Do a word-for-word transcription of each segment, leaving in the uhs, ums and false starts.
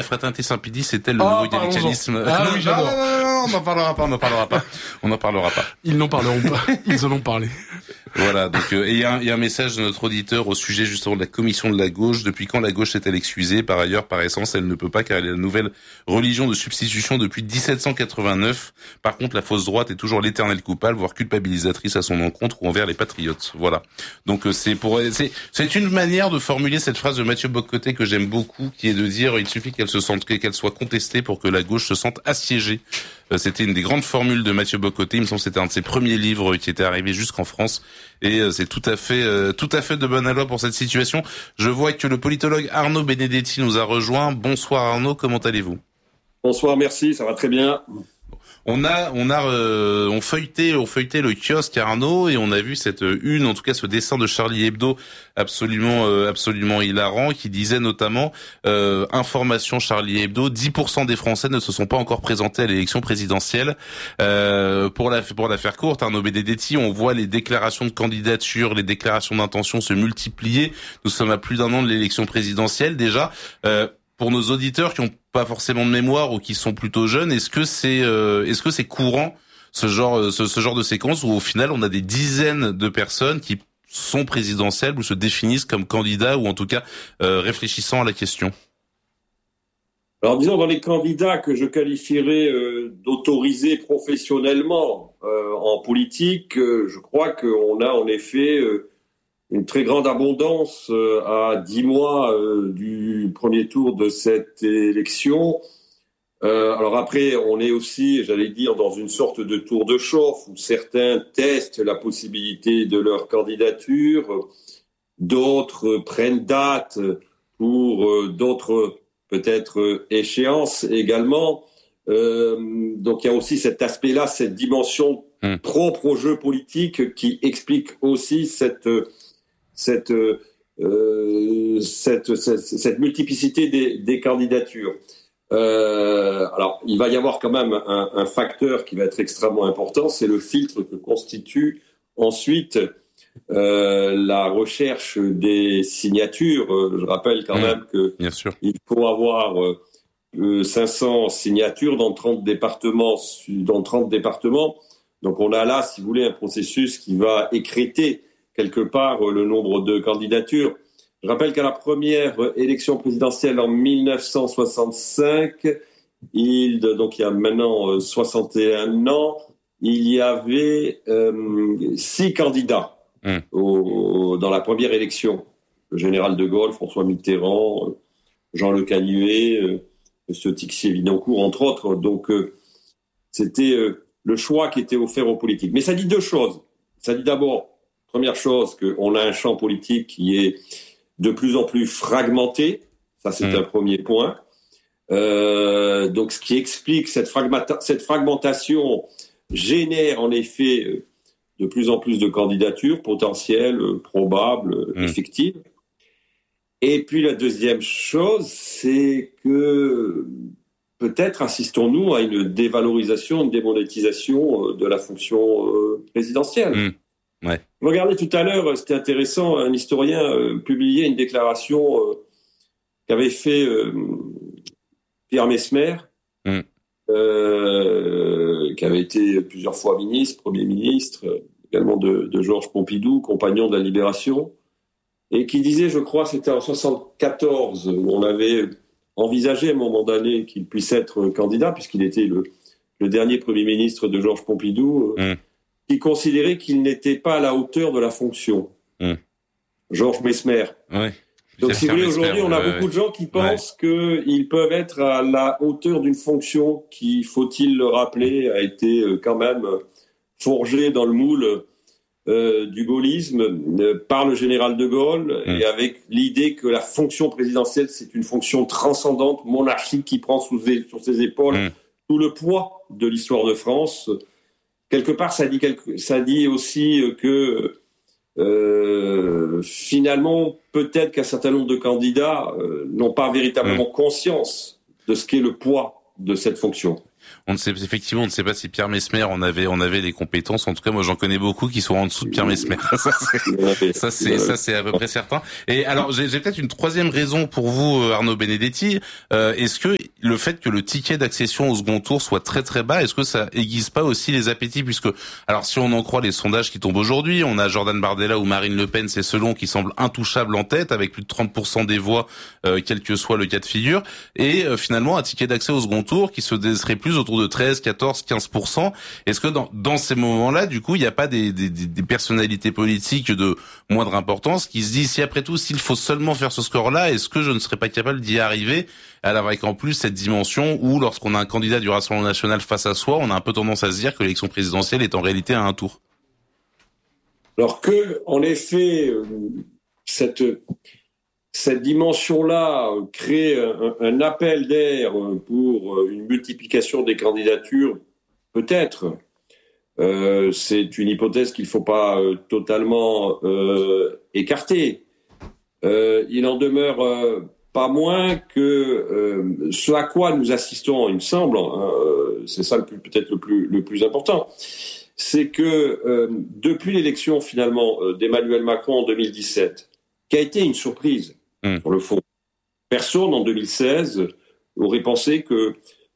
fraternité Saint-Pédis est-elle le oh, nouveau gallicanisme? Ah oui, j'adore. Non, non, non, non, on n'en parlera pas, on n'en parlera pas. On n'en parlera pas. Ils n'en parleront pas. Ils en ont parlé. Voilà, donc euh, et il y, y a un message de notre auditeur au sujet justement de la commission de la gauche. Depuis quand la gauche est-elle excusée? Par ailleurs, par essence, elle ne peut pas car elle est la nouvelle religion de substitution depuis dix-sept cent quatre-vingt-neuf. Par contre, la fausse droite est toujours l'éternelle coupable, voire culpabilisatrice à son encontre ou envers les patriotes. Voilà. Donc euh, c'est pour c'est c'est une manière de formuler cette phrase de Mathieu Bock-Côté que j'aime beaucoup, qui est de dire il suffit qu'elle se sente qu'elle soit contestée pour que la gauche se sente assiégée. Euh, c'était une des grandes formules de Mathieu Bock-Côté. Il me semble que c'était un de ses premiers livres qui était arrivé jusqu'en France. Et euh, c'est tout à fait, euh, tout à fait de bonne alloi pour cette situation. Je vois que le politologue Arnaud Benedetti nous a rejoint. Bonsoir Arnaud, comment allez-vous? Bonsoir, merci, ça va très bien. On a, on a, euh, on feuilleté, on feuilleté le kiosque Arnaud et on a vu cette une, en tout cas ce dessin de Charlie Hebdo absolument, euh, absolument hilarant, qui disait notamment euh, information Charlie Hebdo, dix pour cent des Français ne se sont pas encore présentés à l'élection présidentielle. Euh, pour la, pour la faire courte, Arnaud Benedetti, on voit les déclarations de candidature, les déclarations d'intention se multiplier. Nous sommes à plus d'un an de l'élection présidentielle déjà. Euh, Pour nos auditeurs qui ont pas forcément de mémoire ou qui sont plutôt jeunes, est-ce que c'est euh, est-ce que c'est courant ce genre ce, ce genre de séquence où au final on a des dizaines de personnes qui sont présidentielles ou se définissent comme candidats ou en tout cas euh, réfléchissant à la question? Alors disons dans les candidats que je qualifierais euh, d'autorisés professionnellement euh, en politique, euh, je crois qu'on a en effet euh, une très grande abondance euh, à dix mois euh, du premier tour de cette élection. Euh, alors après, on est aussi, j'allais dire, dans une sorte de tour de chauffe où certains testent la possibilité de leur candidature, d'autres prennent date pour euh, d'autres peut-être échéances également. Euh, donc il y a aussi cet aspect-là, cette dimension mmh. propre au jeu politique qui explique aussi cette Cette, euh, cette, cette, cette multiplicité des, des candidatures. Euh, alors, il va y avoir quand même un, un facteur qui va être extrêmement important, c'est le filtre que constitue ensuite euh, la recherche des signatures. Je rappelle quand mmh, même que bien sûr. Il faut avoir euh, cinq cents signatures dans trente départements, dans trente départements. Donc, on a là, si vous voulez, un processus qui va écréter quelque part le nombre de candidatures. Je rappelle qu'à la première élection présidentielle en mille neuf cent soixante-cinq, il, donc il y a maintenant soixante et un ans, il y avait euh, six candidats mmh. au, dans la première élection. Le général de Gaulle, François Mitterrand, Jean Le Canuet, euh, M. Tixier-Vidancourt, entre autres. Donc euh, c'était euh, le choix qui était offert aux politiques. Mais ça dit deux choses. Ça dit d'abord, première chose, qu'on a un champ politique qui est de plus en plus fragmenté. Ça, c'est mmh. un premier point. Euh, donc, ce qui explique cette, fragmenta- cette fragmentation génère en effet de plus en plus de candidatures potentielles, probables, mmh. effectives. Et puis, la deuxième chose, c'est que peut-être assistons-nous à une dévalorisation, une démonétisation de la fonction présidentielle. Mmh. Ouais. Regardez tout à l'heure, c'était intéressant, un historien euh, publiait une déclaration euh, qu'avait fait euh, Pierre Messmer, mm. euh, qui avait été plusieurs fois ministre, Premier ministre, euh, également de, de Georges Pompidou, compagnon de la Libération, et qui disait, je crois, c'était en soixante-quatorze, où on avait envisagé à un moment donné qu'il puisse être candidat, puisqu'il était le, le dernier Premier ministre de Georges Pompidou, euh, mm. qui considérait qu'il n'était pas à la hauteur de la fonction. Mmh. Georges Messmer. Ouais. Donc, si vous voulez, aujourd'hui, on a ouais, beaucoup de gens qui pensent ouais. qu'ils peuvent être à la hauteur d'une fonction qui, faut-il le rappeler, a été quand même forgée dans le moule euh, du gaullisme euh, par le général de Gaulle, mmh. et avec l'idée que la fonction présidentielle, c'est une fonction transcendante, monarchique, qui prend sous ses, sur ses épaules mmh. tout le poids de l'histoire de France. Quelque part, ça dit, quelque, ça dit aussi que euh, finalement, peut-être qu'un certain nombre de candidats euh, n'ont pas véritablement mmh. conscience de ce qu'est le poids de cette fonction. On ne sait effectivement, on ne sait pas si Pierre Messmer en avait, en avait les compétences. En tout cas, moi, j'en connais beaucoup qui sont en dessous de Pierre Messmer. ça, c'est, ça, c'est, ça, c'est à peu près certain. Et alors, j'ai, j'ai peut-être une troisième raison pour vous, Arnaud Benedetti. Euh, est-ce que le fait que le ticket d'accession au second tour soit très très bas, est-ce que ça aiguise pas aussi les appétits, puisque, alors, si on en croit les sondages qui tombent aujourd'hui, on a Jordan Bardella ou Marine Le Pen, c'est selon, qui semble intouchable en tête, avec plus de trente pour cent des voix, euh, quel que soit le cas de figure, et euh, finalement un ticket d'accès au second tour qui se serait plus autour de treize, quatorze, quinze pour cent. Est-ce que dans, dans ces moments-là, du coup, il n'y a pas des, des, des personnalités politiques de moindre importance qui se disent, si après tout, s'il faut seulement faire ce score-là, est-ce que je ne serais pas capable d'y arriver, avec en plus cette dimension où, lorsqu'on a un candidat du Rassemblement national face à soi, on a un peu tendance à se dire que l'élection présidentielle est en réalité à un tour? Alors que, en effet, cette cette dimension-là crée un, un appel d'air pour une multiplication des candidatures, peut-être. Euh, c'est une hypothèse qu'il ne faut pas euh, totalement euh, écarter. Euh, il en demeure euh, pas moins que euh, ce à quoi nous assistons, il me semble, hein, c'est ça le plus, peut-être le plus, le plus important, c'est que euh, depuis l'élection finalement euh, d'Emmanuel Macron en deux mille dix-sept, qui a été une surprise mmh. sur le fond, personne en deux mille seize aurait pensé que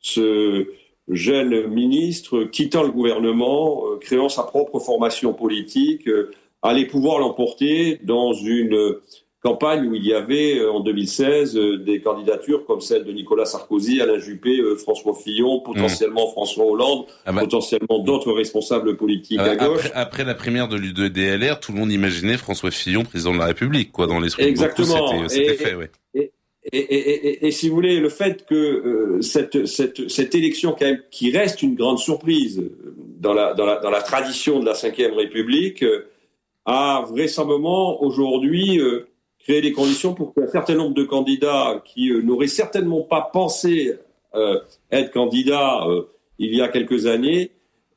ce jeune ministre quittant le gouvernement, euh, créant sa propre formation politique, euh, allait pouvoir l'emporter dans une campagne où il y avait euh, en deux mille seize euh, des candidatures comme celle de Nicolas Sarkozy, Alain Juppé, euh, François Fillon, potentiellement mmh. François Hollande, ah bah, potentiellement d'autres responsables politiques euh, à gauche. Après, après la primaire de, de D L R, tout le monde imaginait François Fillon président de la République, quoi, dans l'esprit. Exactement. De beaucoup, c'était, c'était et, fait, ouais. Et, et, et, et, et si vous voulez, le fait que euh, cette, cette, cette élection quand même, qui reste une grande surprise dans la, dans la, dans la tradition de la cinquième République, euh, a vraisemblablement aujourd'hui euh, créé les conditions pour qu'un certain nombre de candidats qui euh, n'auraient certainement pas pensé euh, être candidats euh, il y a quelques années,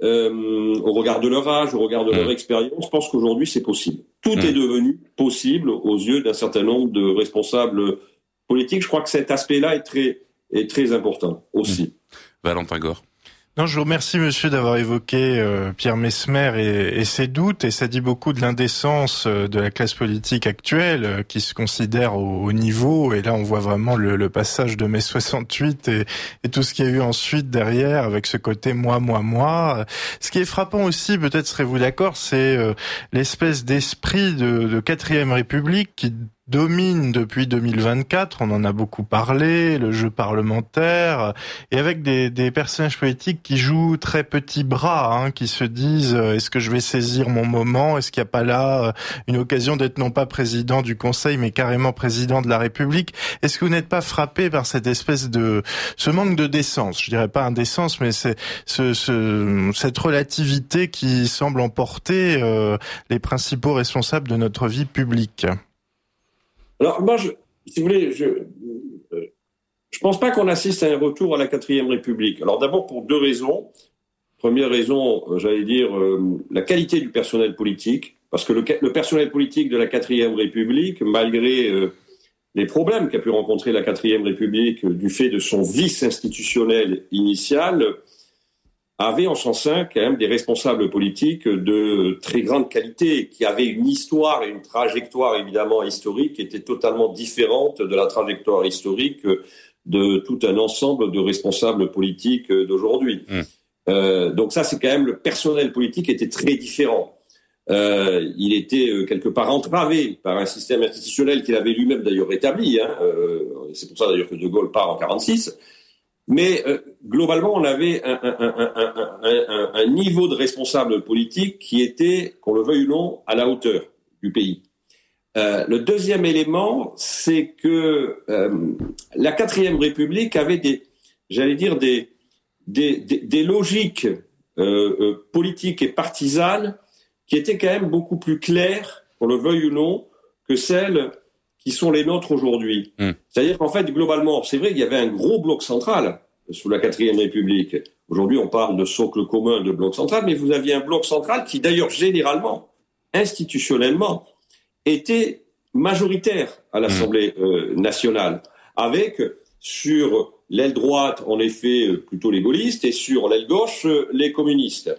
euh, au regard de leur âge, au regard de leur expérience, je pense qu'aujourd'hui c'est possible. Tout mmh. est devenu possible aux yeux d'un certain nombre de responsables politiques. Je crois que cet aspect-là est très, est très important aussi. Mmh. Valentin Gore. Non, je vous remercie, monsieur, d'avoir évoqué euh, Pierre Messmer et, et ses doutes, et ça dit beaucoup de l'indécence euh, de la classe politique actuelle, euh, qui se considère au, au niveau, et là on voit vraiment le, le passage de mai soixante-huit et, et tout ce qu'il y a eu ensuite derrière, avec ce côté moi, moi, moi. Ce qui est frappant aussi, peut-être serez-vous d'accord, c'est euh, l'espèce d'esprit de, de quatrième République qui domine depuis deux mille vingt-quatre, on en a beaucoup parlé, le jeu parlementaire, et avec des, des personnages politiques qui jouent très petits bras, hein, qui se disent euh, est-ce que je vais saisir mon moment, est-ce qu'il n'y a pas là euh, une occasion d'être non pas président du Conseil, mais carrément président de la République. Est-ce que vous n'êtes pas frappé par cette espèce de ce manque de décence, je dirais pas indécence, mais c'est ce, ce cette relativité qui semble emporter euh, les principaux responsables de notre vie publique? Alors, moi, je, si vous voulez, je je pense pas qu'on assiste à un retour à la quatrième République. Alors, d'abord, pour deux raisons. Première raison, j'allais dire, euh, la qualité du personnel politique. Parce que le, le personnel politique de la quatrième République, malgré euh, les problèmes qu'a pu rencontrer la quatrième République euh, du fait de son vice institutionnel initial, avait en son sein quand même des responsables politiques de très grande qualité, qui avaient une histoire et une trajectoire évidemment historique qui était totalement différente de la trajectoire historique de tout un ensemble de responsables politiques d'aujourd'hui. Mmh. Euh, donc ça, c'est quand même, le personnel politique était très différent. Euh, il était euh, quelque part entravé par un système institutionnel qu'il avait lui-même d'ailleurs établi. Hein, euh, c'est pour ça d'ailleurs que De Gaulle part en quarante-six. Mais euh, globalement, on avait un, un, un, un, un, un niveau de responsable politique qui était, qu'on le veuille ou non, à la hauteur du pays. Euh, le deuxième élément, c'est que euh, la quatrième République avait des, j'allais dire, des, des, des, des logiques euh, euh, politiques et partisanes qui étaient quand même beaucoup plus claires, qu'on le veuille ou non, que celles qui sont les nôtres aujourd'hui. Mmh. C'est-à-dire qu'en fait, globalement, c'est vrai qu'il y avait un gros bloc central sous la quatrième République. Aujourd'hui, on parle de socle commun de bloc central, mais vous aviez un bloc central qui, d'ailleurs, généralement, institutionnellement, était majoritaire à l'Assemblée mmh. euh, nationale, avec, sur l'aile droite, en effet, plutôt les gaullistes, et sur l'aile gauche, les communistes.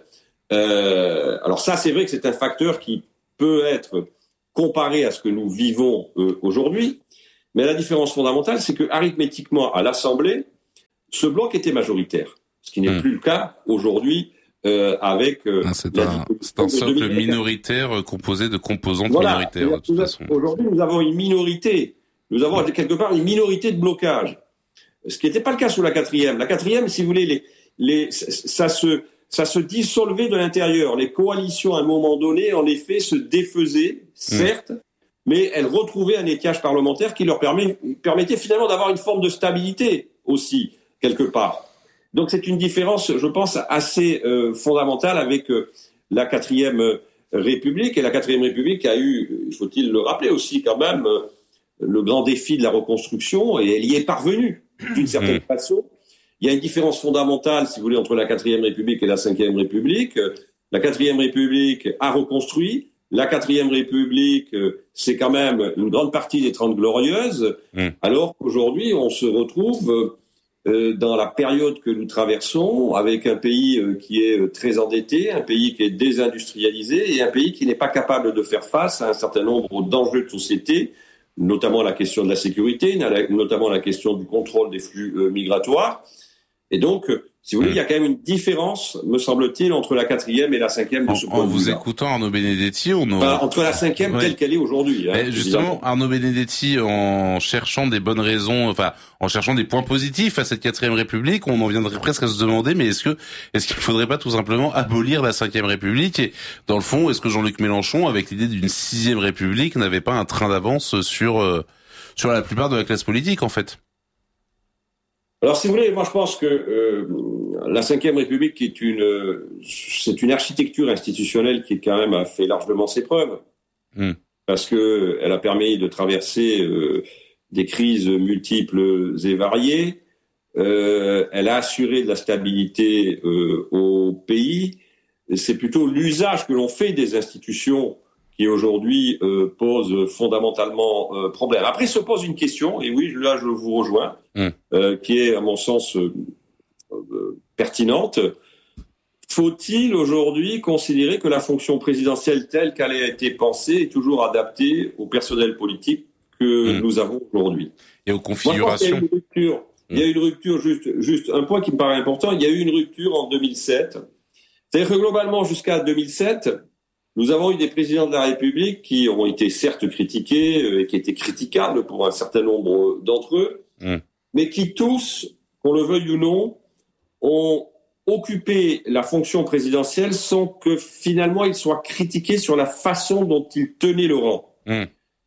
Euh, alors ça, c'est vrai que c'est un facteur qui peut être comparé à ce que nous vivons euh, aujourd'hui, mais la différence fondamentale, c'est que arithmétiquement, à l'Assemblée, ce bloc était majoritaire, ce qui n'est mmh. plus le cas aujourd'hui euh, avec euh, non, c'est, un, c'est un socle minoritaire euh, composé de composantes voilà, minoritaires. De toute façon. Aujourd'hui, nous avons une minorité, nous avons mmh. quelque part une minorité de blocage, ce qui n'était pas le cas sous la quatrième. La quatrième, si vous voulez, les, les, ça se ça se dissolvait de l'intérieur. Les coalitions, à un moment donné, en effet, se défaisaient, certes, mmh. mais elles retrouvaient un étiage parlementaire qui leur permet, permettait finalement d'avoir une forme de stabilité aussi, quelque part. Donc c'est une différence, je pense, assez euh, fondamentale avec euh, la quatrième République. Et la quatrième République a eu, faut-il le rappeler aussi quand même, euh, le grand défi de la reconstruction, et elle y est parvenue d'une certaine mmh. façon. Il y a une différence fondamentale, si vous voulez, entre la quatrième République et la cinquième République. La quatrième République a reconstruit. La quatrième République, c'est quand même une grande partie des Trente Glorieuses, mmh. alors qu'aujourd'hui, on se retrouve euh, dans la période que nous traversons avec un pays euh, qui est très endetté, un pays qui est désindustrialisé et un pays qui n'est pas capable de faire face à un certain nombre d'enjeux de société, notamment la question de la sécurité, notamment la question du contrôle des flux euh, migratoires. Et donc, si vous voulez, mmh. il y a quand même une différence, me semble-t-il, entre la quatrième et la cinquième de ce point de vue. En vous écoutant, Arnaud Benedetti, on a... Enfin, entre la cinquième oui. telle qu'elle est aujourd'hui. Hein, justement, évidemment. Arnaud Benedetti, en cherchant des bonnes raisons, enfin, en cherchant des points positifs à cette quatrième République, on en viendrait presque à se demander, mais est-ce que, est-ce qu'il faudrait pas tout simplement abolir la cinquième République? Et, dans le fond, est-ce que Jean-Luc Mélenchon, avec l'idée d'une sixième République, n'avait pas un train d'avance sur, euh, sur la plupart de la classe politique, en fait? Alors, si vous voulez, moi, je pense que euh, la cinquième République, qui est une, euh, c'est une architecture institutionnelle qui, quand même, a fait largement ses preuves, mmh. parce que elle a permis de traverser euh, des crises multiples et variées. Euh, elle a assuré de la stabilité euh, au pays. Et c'est plutôt l'usage que l'on fait des institutions qui aujourd'hui euh, pose fondamentalement euh, problème. Après se pose une question, et oui, là je vous rejoins, mmh. euh, qui est à mon sens euh, euh, pertinente. Faut-il aujourd'hui considérer que la fonction présidentielle telle qu'elle a été pensée est toujours adaptée au personnel politique que mmh. nous avons aujourd'hui? Et aux configurations. Moi, je pense qu'il y a une rupture. Mmh. Il y a une rupture, juste, juste un point qui me paraît important, il y a eu une rupture en deux mille sept. C'est-à-dire que globalement, jusqu'à deux mille sept, nous avons eu des présidents de la République qui ont été certes critiqués et euh, qui étaient critiquables pour un certain nombre d'entre eux, mmh. mais qui tous, qu'on le veuille ou non, ont occupé la fonction présidentielle sans que finalement ils soient critiqués sur la façon dont ils tenaient le rang. Mmh.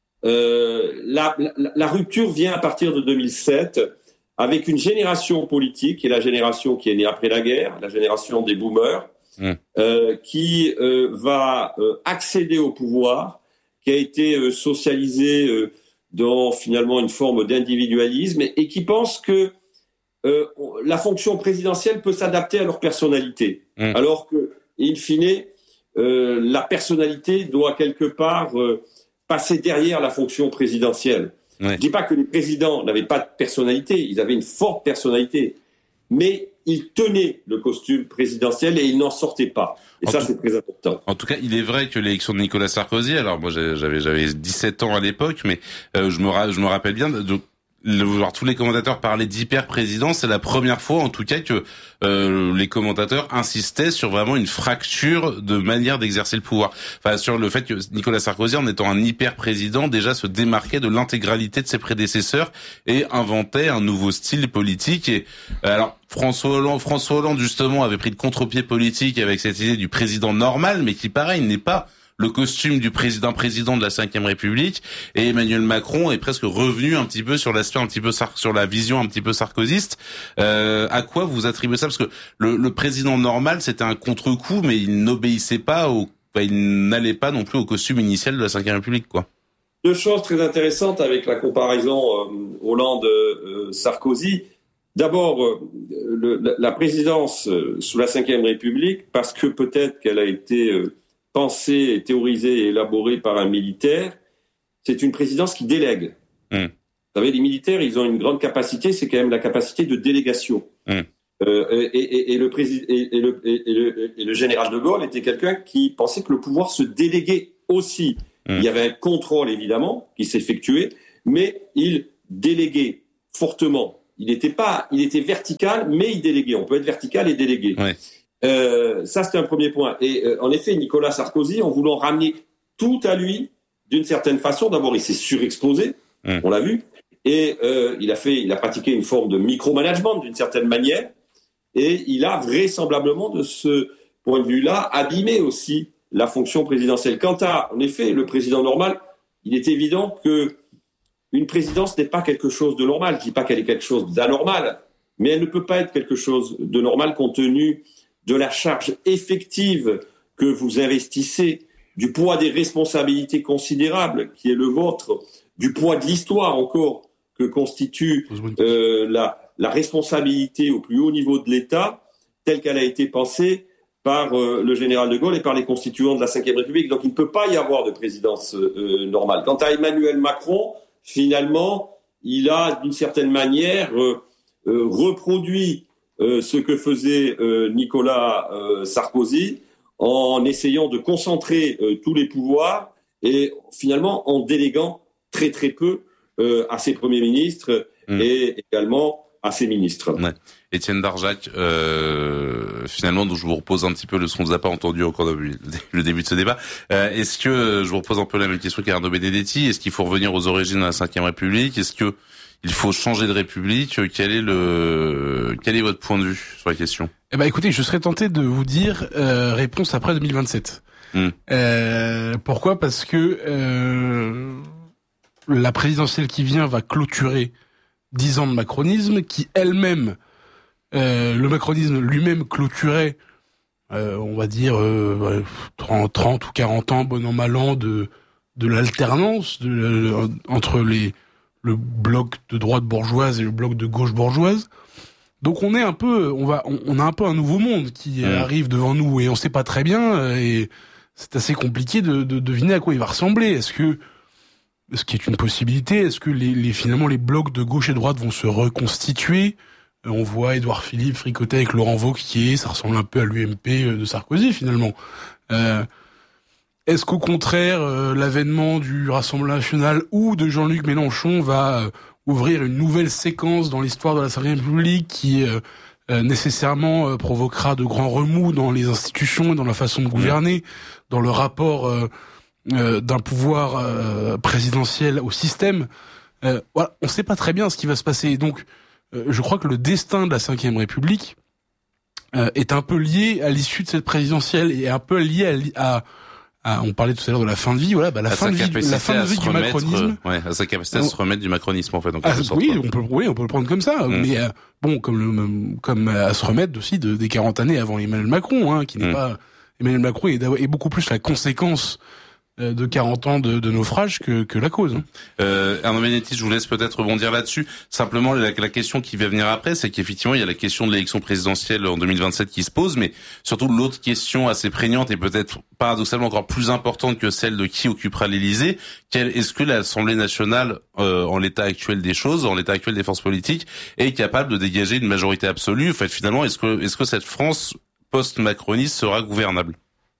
Euh, la, la, la rupture vient à partir de deux mille sept avec une génération politique, qui est la génération qui est née après la guerre, la génération des boomers, Mmh. Euh, qui euh, va euh, accéder au pouvoir, qui a été euh, socialisé euh, dans finalement une forme d'individualisme et, et qui pense que euh, la fonction présidentielle peut s'adapter à leur personnalité, mmh. alors que, in fine, euh, la personnalité doit quelque part euh, passer derrière la fonction présidentielle. Ouais. Je ne dis pas que les présidents n'avaient pas de personnalité, ils avaient une forte personnalité, mais il tenait le costume présidentiel et il n'en sortait pas. Et en ça, tout, c'est très important. En tout cas, il est vrai que l'élection de Nicolas Sarkozy, alors moi j'avais j'avais dix-sept ans à l'époque, mais euh, je me je me rappelle bien de, de voir tous les commentateurs parler d'hyper-président. C'est la première fois, en tout cas, que euh, les commentateurs insistaient sur vraiment une fracture de manière d'exercer le pouvoir. Enfin, sur le fait que Nicolas Sarkozy, en étant un hyper-président, déjà se démarquait de l'intégralité de ses prédécesseurs et inventait un nouveau style politique. Et alors, François Hollande, François Hollande justement avait pris le contre-pied politique avec cette idée du président normal, mais qui, pareil, n'est pas le costume du président président de la cinquième République, et Emmanuel Macron est presque revenu un petit peu sur l'aspect un petit peu sar- sur la vision un petit peu sarkozyste. Euh, à quoi vous attribuez ça? Parce que le, le président normal, c'était un contre-coup, mais il n'obéissait pas au, enfin, il n'allait pas non plus au costume initial de la cinquième République, quoi. Deux choses très intéressantes avec la comparaison euh, Hollande-Sarkozy. D'abord, euh, le, la, la présidence euh, sous la cinquième République, parce que peut-être qu'elle a été euh, pensée, théorisée et élaborée par un militaire, c'est une présidence qui délègue. Mmh. savez, les militaires, ils ont une grande capacité, c'est quand même la capacité de délégation. Mmh. Euh, et, et, et, le président, et, et, le, et, le, et le général de Gaulle était quelqu'un qui pensait que le pouvoir se déléguait aussi. Mmh. Il y avait un contrôle, évidemment, qui s'effectuait, mais il déléguait fortement. Il n'était pas, il était vertical, mais il déléguait. On peut être vertical et délégué. Ouais. Euh, ça, c'était un premier point. Et euh, en effet, Nicolas Sarkozy, en voulant ramener tout à lui, d'une certaine façon, d'abord, il s'est surexposé, mmh. on l'a vu, et euh, il a fait, il a pratiqué une forme de micromanagement d'une certaine manière, et il a vraisemblablement, de ce point de vue-là, abîmé aussi la fonction présidentielle. Quant à, en effet, le président normal, il est évident que une présidence n'est pas quelque chose de normal. Je ne dis pas qu'elle est quelque chose d'anormal, mais elle ne peut pas être quelque chose de normal compte tenu de la charge effective que vous investissez, du poids des responsabilités considérables qui est le vôtre, du poids de l'histoire encore que constitue euh, la, la responsabilité au plus haut niveau de l'État, telle qu'elle a été pensée par euh, le général de Gaulle et par les constituants de la cinquième République. Donc il ne peut pas y avoir de présidence euh, normale. Quant à Emmanuel Macron, finalement, il a d'une certaine manière euh, euh, reproduit euh, ce que faisait euh, Nicolas euh, Sarkozy en essayant de concentrer euh, tous les pouvoirs et finalement en déléguant très très peu euh, à ses premiers ministres mmh. et également à ses ministres. Ouais. Étienne Darjac, euh, finalement, dont je vous repose un petit peu le ce qu'on ne vous a pas entendu encore depuis le début de ce débat. Euh, est-ce que, je vous repose un peu la même question qu'Arnaud Benedetti, est-ce qu'il faut revenir aux origines de la cinquième République? Est-ce que il faut changer de République? Quel est le, quel est votre point de vue sur la question? Eh ben, écoutez, je serais tenté de vous dire, euh, réponse après deux mille vingt-sept. Mmh. Euh, pourquoi? Parce que, euh, la présidentielle qui vient va clôturer dix ans de macronisme, qui elle-même, euh, le macronisme lui-même clôturait, euh, on va dire, euh, trente, trente ou quarante ans, bon an, mal an, de, de l'alternance de, de, entre les, le bloc de droite bourgeoise et le bloc de gauche bourgeoise. Donc on est un peu, on va, on, on a un peu un nouveau monde qui mmh. arrive devant nous et on sait pas très bien et c'est assez compliqué de, de deviner à quoi il va ressembler. Est-ce que Ce qui est une possibilité, est-ce que les, les finalement les blocs de gauche et droite vont se reconstituer? euh, On voit Édouard Philippe fricoter avec Laurent Wauquiez, ça ressemble un peu à l'U M P de Sarkozy finalement. Euh, est-ce qu'au contraire, euh, l'avènement du Rassemblement national ou de Jean-Luc Mélenchon va euh, ouvrir une nouvelle séquence dans l'histoire de la cinquième République qui euh, euh, nécessairement euh, provoquera de grands remous dans les institutions et dans la façon de gouverner, dans le rapport euh, Euh, d'un pouvoir euh, présidentiel au système, euh, voilà, on ne sait pas très bien ce qui va se passer. Donc, euh, je crois que le destin de la cinquième République euh, est un peu lié à l'issue de cette présidentielle et un peu lié à, à, à on parlait tout à l'heure de la fin de vie, voilà, bah la à fin de vie, la fin de vie du remettre, macronisme, euh, ouais, à sa capacité à se remettre du macronisme en fait. Donc, ah, oui, on peut, oui, on peut le prendre comme ça, mmh. mais euh, bon, comme le, comme à se remettre aussi de, des quarante années avant Emmanuel Macron, hein, qui n'est mmh. pas Emmanuel Macron est, est beaucoup plus la conséquence de quarante ans de, de naufrage que, que la cause. Hein. Euh, Arnaud Benedetti, je vous laisse peut-être rebondir là-dessus. Simplement, la, la question qui va venir après, c'est qu'effectivement, il y a la question de l'élection présidentielle en deux mille vingt-sept qui se pose, mais surtout l'autre question assez prégnante et peut-être paradoxalement encore plus importante que celle de qui occupera l'Élysée. Quelle, est-ce que l'Assemblée nationale, euh, en l'état actuel des choses, en l'état actuel des forces politiques, est capable de dégager une majorité absolue? En fait, finalement, est-ce que, est-ce que cette France post-macroniste sera gouvernable?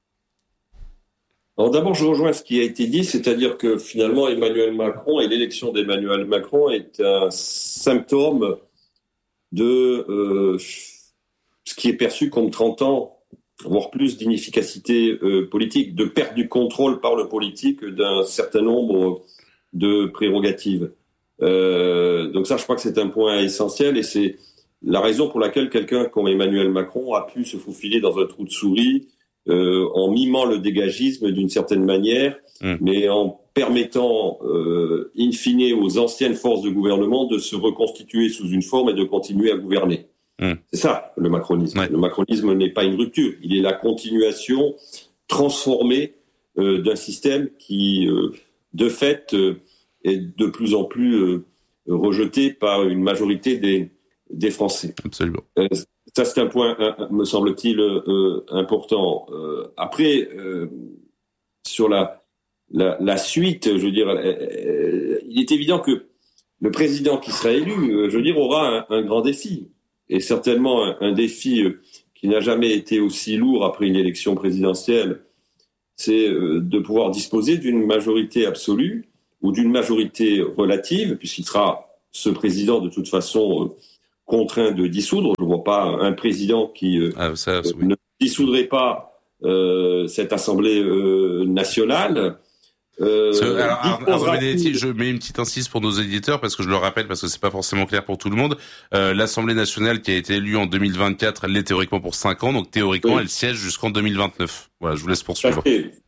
Alors d'abord, je rejoins ce qui a été dit, c'est-à-dire que finalement Emmanuel Macron et l'élection d'Emmanuel Macron est un symptôme de euh, ce qui est perçu comme trente ans, voire plus, d'inefficacité euh, politique, de perte du contrôle par le politique d'un certain nombre de prérogatives. Euh, donc ça, je crois que c'est un point essentiel et c'est la raison pour laquelle quelqu'un comme Emmanuel Macron a pu se faufiler dans un trou de souris Euh, en mimant le dégagisme d'une certaine manière, mmh. mais en permettant, euh, in fine, aux anciennes forces de gouvernement de se reconstituer sous une forme et de continuer à gouverner. Mmh. C'est ça, le macronisme. Ouais. Le macronisme n'est pas une rupture, il est la continuation transformée euh, d'un système qui, euh, de fait, euh, est de plus en plus euh, rejeté par une majorité des, des Français. Absolument. Euh, Ça, c'est un point, me semble-t-il, euh, important. Euh, après, euh, sur la, la, la suite, je veux dire, euh, il est évident que le président qui sera élu, je veux dire, aura un, un grand défi. Et certainement un, un défi qui n'a jamais été aussi lourd après une élection présidentielle, c'est de pouvoir disposer d'une majorité absolue ou d'une majorité relative, puisqu'il sera ce président de toute façon contraint de dissoudre. Je ne vois pas un président qui ah, ça, oui. ne dissoudrait pas euh, cette Assemblée euh, nationale. Euh, alors, alors, alors, je mets une petite insiste pour nos éditeurs parce que je le rappelle parce que c'est pas forcément clair pour tout le monde. Euh, L'Assemblée nationale qui a été élue en deux mille vingt-quatre, elle l'est théoriquement pour cinq ans, donc théoriquement oui. elle siège jusqu'en deux mille vingt-neuf. Voilà, je vous laisse poursuivre.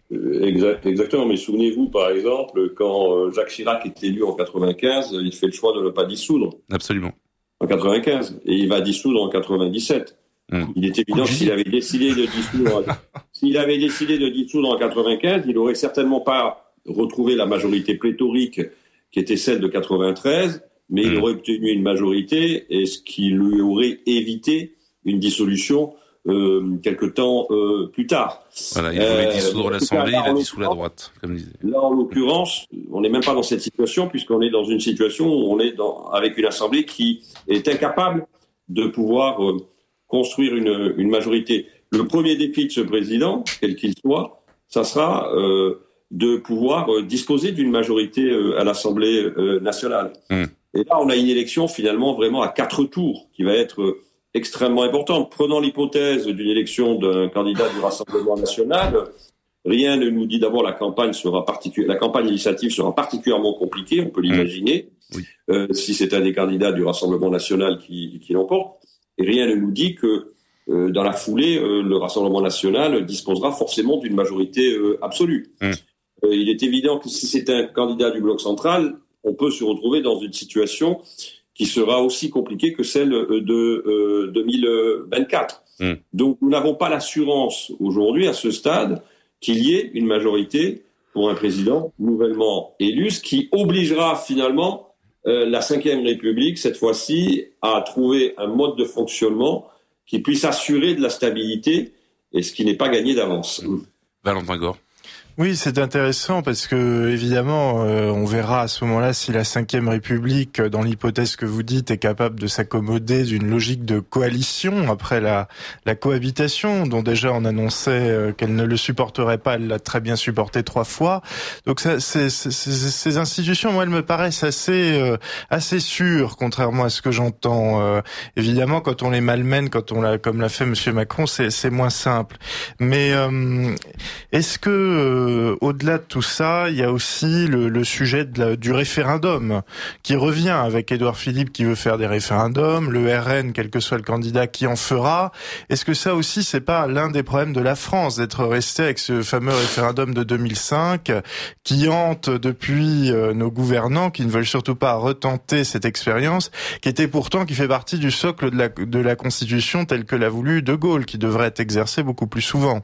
Exact, exactement, mais souvenez-vous par exemple quand Jacques Chirac est élu en quatre-vingt-quinze, il fait le choix de ne pas dissoudre. Absolument. En quatre-vingt-quinze, et il va dissoudre en quatre-vingt-dix-sept. Mmh. Il est évident que s'il avait décidé de dissoudre, s'il avait décidé de dissoudre en quatre-vingt-quinze, il aurait certainement pas retrouver la majorité pléthorique qui était celle de quatre-vingt-treize, mais mmh. il aurait obtenu une majorité, et ce qui lui aurait évité une dissolution euh, quelque temps euh, plus tard. Voilà, il voulait euh, dissoudre l'Assemblée, il a dissous la droite, comme disait. Là, en l'occurrence, on n'est même pas dans cette situation, puisqu'on est dans une situation où on est dans, avec une Assemblée qui est incapable de pouvoir euh, construire une, une majorité. Le premier défi de ce président, quel qu'il soit, ça sera euh, de pouvoir euh, disposer d'une majorité euh, à l'Assemblée euh, nationale. Mmh. Et là, on a une élection finalement vraiment à quatre tours qui va être euh, extrêmement importante. Prenons l'hypothèse d'une élection d'un candidat du Rassemblement national. Rien ne nous dit d'abord la campagne sera particu- la campagne législative sera particulièrement compliquée, on peut l'imaginer, mmh. oui. euh, si c'est un des candidats du Rassemblement national qui, qui l'emporte. Et rien ne nous dit que euh, dans la foulée, euh, le Rassemblement national disposera forcément d'une majorité euh, absolue. Mmh. Euh, il est évident que si c'est un candidat du bloc central, on peut se retrouver dans une situation qui sera aussi compliquée que celle de euh, deux mille vingt-quatre. Mmh. Donc nous n'avons pas l'assurance aujourd'hui, à ce stade, qu'il y ait une majorité pour un président nouvellement élu, ce qui obligera finalement euh, la cinquième République, cette fois-ci, à trouver un mode de fonctionnement qui puisse assurer de la stabilité, et ce qui n'est pas gagné d'avance. Mmh. Valentin Gore. Oui, c'est intéressant parce que évidemment, euh, on verra à ce moment-là si la cinquième République, dans l'hypothèse que vous dites, est capable de s'accommoder d'une logique de coalition après la, la cohabitation, dont déjà on annonçait euh, qu'elle ne le supporterait pas. Elle l'a très bien supporté trois fois. Donc ça, c'est, c'est, c'est, ces institutions, moi, elles me paraissent assez, euh, assez sûres, contrairement à ce que j'entends. Euh, évidemment, quand on les malmène, quand on l'a, comme l'a fait Monsieur Macron, c'est, c'est moins simple. Mais euh, est-ce que euh, Euh, au-delà de tout ça, il y a aussi le, le sujet de la, du référendum qui revient avec Édouard Philippe qui veut faire des référendums, le R N, quel que soit le candidat, qui en fera. Est-ce que ça aussi, c'est pas l'un des problèmes de la France d'être resté avec ce fameux référendum de deux mille cinq qui hante depuis euh, nos gouvernants qui ne veulent surtout pas retenter cette expérience, qui était pourtant, qui fait partie du socle de la, de la Constitution telle que l'a voulu De Gaulle, qui devrait être exercée beaucoup plus souvent.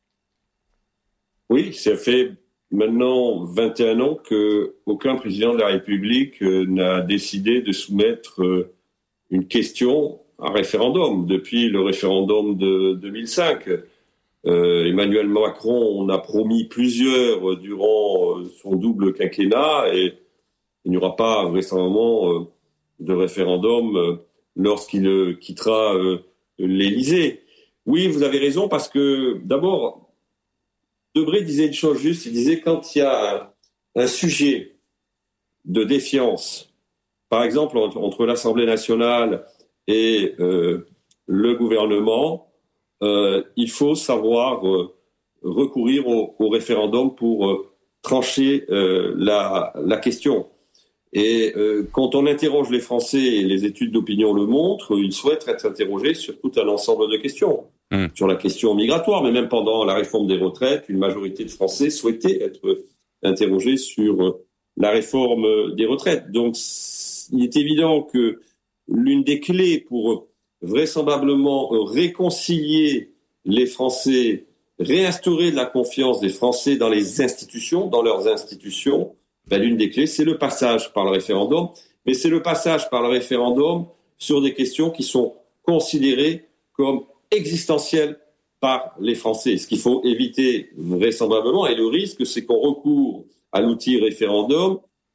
Oui, ça fait maintenant vingt et un ans qu'aucun président de la République n'a décidé de soumettre une question à référendum. Depuis le référendum de deux mille cinq, euh, Emmanuel Macron en a promis plusieurs durant son double quinquennat et il n'y aura pas vraisemblablement de référendum lorsqu'il quittera l'Élysée. Oui, vous avez raison parce que d'abord, Debré disait une chose juste, il disait quand il y a un, un sujet de défiance, par exemple entre, entre l'Assemblée nationale et euh, le gouvernement, euh, il faut savoir euh, recourir au, au référendum pour euh, trancher euh, la, la question. Et euh, quand on interroge les Français, et les études d'opinion le montrent, ils souhaitent être interrogés sur tout un ensemble de questions. Mmh. Sur la question migratoire, mais même pendant la réforme des retraites, une majorité de Français souhaitaient être interrogés sur la réforme des retraites. Donc, il est évident que l'une des clés pour vraisemblablement réconcilier les Français, réinstaurer de la confiance des Français dans les institutions, dans leurs institutions, ben, l'une des clés, c'est le passage par le référendum. Mais c'est le passage par le référendum sur des questions qui sont considérées comme existentielle par les Français. Ce qu'il faut éviter vraisemblablement, et le risque, c'est qu'on recourt à l'outil référendum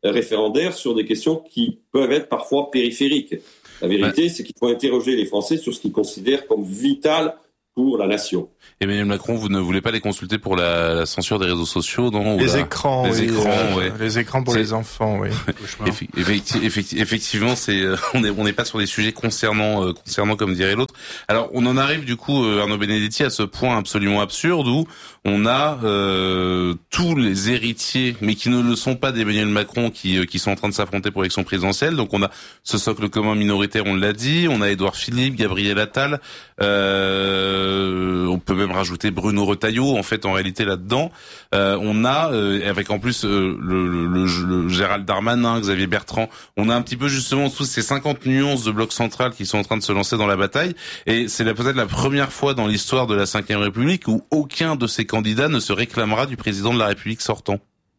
référendaire sur des questions qui peuvent être parfois périphériques. La vérité, ouais. c'est qu'il faut interroger les Français sur ce qu'ils considèrent comme vital pour la nation. Emmanuel Macron, vous ne voulez pas les consulter pour la, la censure des réseaux sociaux, non? Les la... écrans, les oui, écrans, euh, ouais. Les écrans pour c'est... les enfants, oui. Effecti- effecti- effecti- effectivement, c'est on n'est on n'est pas sur des sujets concernant euh, concernant comme dirait l'autre. Alors, on en arrive du coup, euh, Arnaud Benedetti, à ce point absolument absurde où on a euh, tous les héritiers, mais qui ne le sont pas d'Emmanuel Macron, qui euh, qui sont en train de s'affronter pour l'élection présidentielle. Donc, on a ce socle commun minoritaire, on l'a dit. On a Édouard Philippe, Gabriel Attal. Euh, on peut même rajouter Bruno Retailleau, en fait, en réalité, là-dedans. Euh, on a, euh, avec en plus euh, le, le, le, le Gérald Darmanin, Xavier Bertrand, on a un petit peu justement tous ces cinquante nuances de bloc central qui sont en train de se lancer dans la bataille. Et c'est là, peut-être la première fois dans l'histoire de la cinquième République où aucun de ces candidats ne se réclamera du président de la République sortant.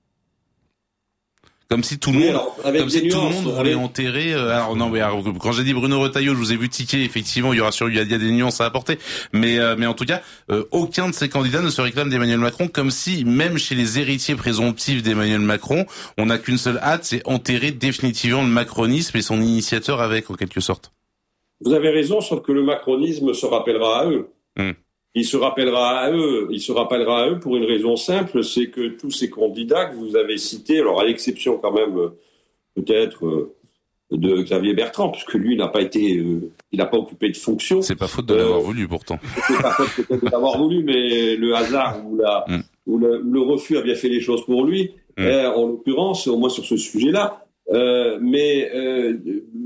Comme si tout le monde, alors, comme si tout le monde voulait avec... enterrer. Euh, alors non, mais alors, quand j'ai dit Bruno Retailleau, je vous ai vu tiquer. Effectivement, il y aura sur, il y a, il y a des nuances à apporter. Mais, euh, mais en tout cas, euh, aucun de ces candidats ne se réclame d'Emmanuel Macron. Comme si, même chez les héritiers présomptifs d'Emmanuel Macron, on n'a qu'une seule hâte, c'est enterrer définitivement le macronisme et son initiateur avec, en quelque sorte. Vous avez raison, sauf que le macronisme se rappellera à eux. Hum. Il se rappellera à eux, il se rappellera à eux pour une raison simple, c'est que tous ces candidats que vous avez cités, alors à l'exception quand même peut-être de Xavier Bertrand, puisque lui n'a pas été, euh, il n'a pas occupé de fonction. C'est pas faute de l'avoir euh, voulu pourtant. C'est pas faute peut-être de l'avoir voulu, mais le hasard ou la mm. ou le, le refus a bien fait les choses pour lui. Mm. Euh, en l'occurrence, au moins sur ce sujet-là. Euh, mais euh,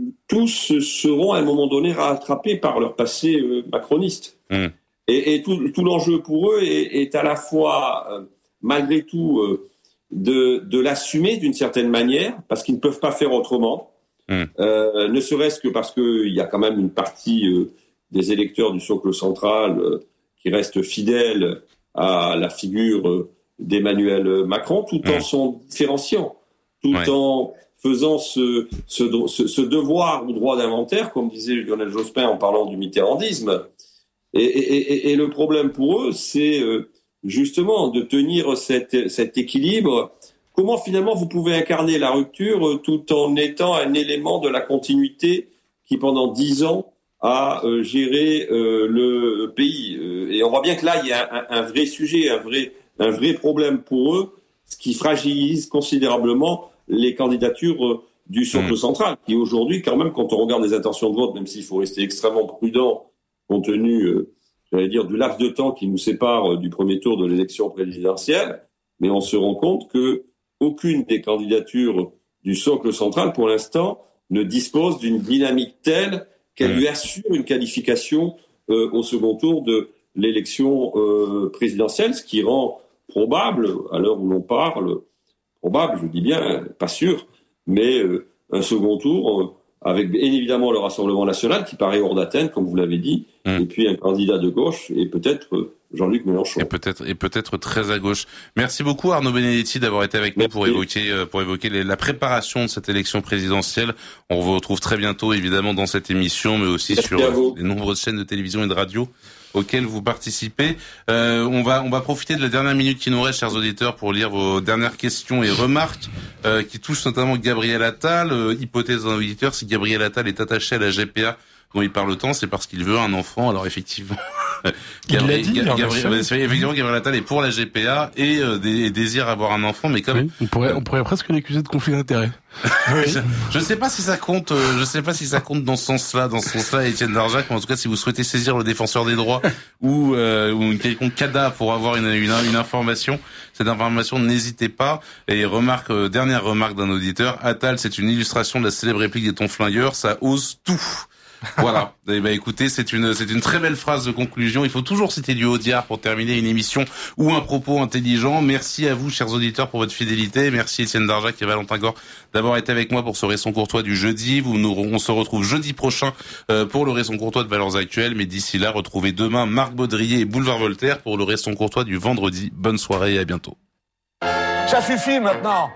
tous seront à un moment donné rattrapés par leur passé euh, macroniste. Mm. Et, et tout, tout l'enjeu pour eux est, est à la fois, euh, malgré tout, euh, de, de l'assumer d'une certaine manière, parce qu'ils ne peuvent pas faire autrement, mmh. euh, ne serait-ce que parce qu'il y a quand même une partie euh, des électeurs du socle central euh, qui restent fidèles à la figure euh, d'Emmanuel Macron, tout mmh. en s'en différenciant, tout ouais. en faisant ce, ce, ce, ce devoir ou droit d'inventaire, comme disait Lionel Jospin en parlant du mitterrandisme. Et, et, et, et le problème pour eux, c'est euh, justement de tenir cette, cet équilibre. Comment finalement vous pouvez incarner la rupture euh, tout en étant un élément de la continuité qui pendant dix ans a euh, géré euh, le pays. Euh, et on voit bien que là, il y a un, un vrai sujet, un vrai, un vrai problème pour eux, ce qui fragilise considérablement les candidatures euh, du socle mmh. central, qui aujourd'hui, quand même, quand on regarde les intentions de vote, même s'il faut rester extrêmement prudent, compte tenu, euh, j'allais dire, du laps de temps qui nous sépare euh, du premier tour de l'élection présidentielle, mais on se rend compte que aucune des candidatures du socle central, pour l'instant, ne dispose d'une dynamique telle qu'elle mmh. lui assure une qualification euh, au second tour de l'élection euh, présidentielle, ce qui rend probable, à l'heure où l'on parle, probable, je dis bien, pas sûr, mais euh, un second tour... Euh, avec bien évidemment le Rassemblement national qui paraît hors d'Athènes, comme vous l'avez dit, mmh. et puis un candidat de gauche et peut-être Jean-Luc Mélenchon. Et peut-être et peut-être très à gauche. Merci beaucoup Arnaud Benedetti d'avoir été avec Merci. nous pour évoquer pour évoquer les, la préparation de cette élection présidentielle. On vous retrouve très bientôt évidemment dans cette émission, mais aussi Merci sur les nombreuses chaînes de télévision et de radio auxquelles vous participez. Euh, on va on va profiter de la dernière minute qui nous reste, chers auditeurs, pour lire vos dernières questions et remarques euh, qui touchent notamment Gabriel Attal. Euh, hypothèse d'un auditeur, si Gabriel Attal est attaché à la G P A dont il parle tant, c'est parce qu'il veut un enfant. Alors effectivement, Gabriel, dit, Gabriel, Gabriel, effectivement, Gabriel Attal est pour la G P A et, euh, et désire avoir un enfant, mais comme oui, on pourrait on pourrait presque l'accuser de conflit d'intérêt. Oui. je, je sais pas si ça compte, euh, je sais pas si ça compte dans ce sens-là, dans ce sens-là, Étienne Darjac, mais en tout cas, si vous souhaitez saisir le défenseur des droits ou, euh, ou une quelconque C A D A pour avoir une, une, une information, cette information, n'hésitez pas. Et remarque, euh, dernière remarque d'un auditeur, Attal, c'est une illustration de la célèbre réplique des tons flingueurs, ça ose tout. Voilà. Eh ben, écoutez, c'est une, c'est une très belle phrase de conclusion. Il faut toujours citer du Audiard pour terminer une émission ou un propos intelligent. Merci à vous, chers auditeurs, pour votre fidélité. Merci Étienne Darjac et Valentin Gore d'avoir été avec moi pour ce Récon Courtois du jeudi. Vous nous, on se retrouve jeudi prochain, euh, pour le Récon Courtois de Valeurs Actuelles. Mais d'ici là, retrouvez demain Marc Baudrier et Boulevard Voltaire pour le Récon Courtois du vendredi. Bonne soirée et à bientôt. Ça suffit maintenant.